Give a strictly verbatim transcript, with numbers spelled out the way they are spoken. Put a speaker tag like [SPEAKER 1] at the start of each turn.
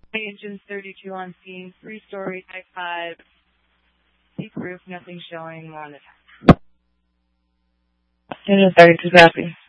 [SPEAKER 1] Engines thirty-two on scene, three-story, type five, deep roof, nothing showing, more on the top. Engine thirty-two, copy.